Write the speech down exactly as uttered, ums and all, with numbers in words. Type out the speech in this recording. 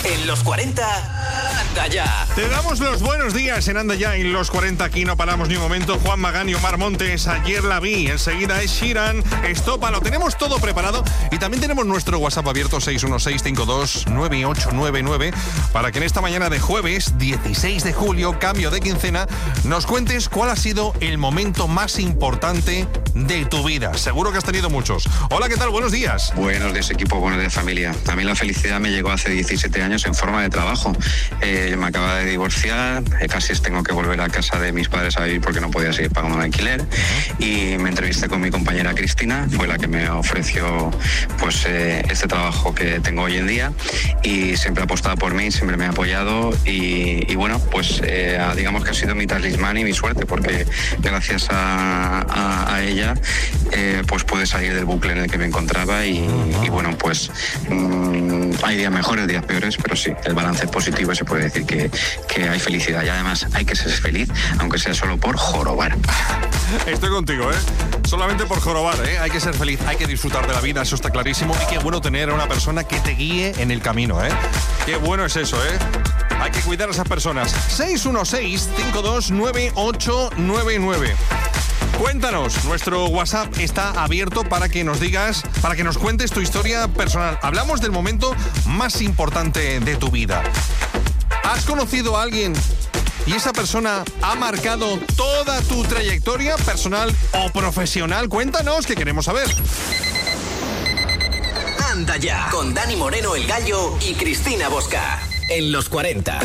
En los cuarenta, anda ya. Te damos los buenos días en Anda Ya. En los cuarenta aquí no paramos ni un momento. Juan Magán y Omar Montes, ayer la vi. Enseguida es Sheeran, Estopa. Lo tenemos todo preparado. Y también tenemos nuestro WhatsApp abierto seis uno seis, cinco dos nueve ocho nueve nueve para que en esta mañana de jueves dieciséis de julio, cambio de quincena, nos cuentes cuál ha sido el momento más importante de tu vida. Seguro que has tenido muchos. Hola, ¿qué tal? Buenos días. Buenos días, equipo, buenos días, familia. A mí la felicidad me llegó hace diecisiete años en forma de trabajo. Eh, me acaba de divorciar, eh, casi tengo que volver a casa de mis padres a vivir porque no podía seguir pagando un alquiler. Y me entrevisté con mi compañera Cristina, fue la que me ofreció pues eh, este trabajo que tengo hoy en día, y siempre ha apostado por mí, siempre me ha apoyado y, y bueno, pues eh, digamos que ha sido mi talismán y mi suerte, porque gracias a, a, a ella eh, pues pude salir del bucle en el que me encontraba y, y bueno, pues mmm, hay días mejores, días peores, pero sí, el balance es positivo y se puede decir que, que hay felicidad, y además hay que ser feliz, aunque sea solo por jorobar. Estoy contigo, ¿eh? Solamente por jorobar, ¿eh? Hay que ser feliz, hay que disfrutar de la vida, eso está clarísimo, y qué bueno tener a una persona que te guíe en el camino, ¿eh? Qué bueno es eso, ¿eh? Hay que cuidar a esas personas. seis uno seis, cinco dos nueve ocho nueve nueve. Cuéntanos, nuestro WhatsApp está abierto para que nos digas, para que nos cuentes tu historia personal. Hablamos del momento más importante de tu vida. ¿Has conocido a alguien y esa persona ha marcado toda tu trayectoria personal o profesional? Cuéntanos, que queremos saber. Anda Ya, con Dani Moreno, el Gallo, y Cristina Bosca. En los cuarenta.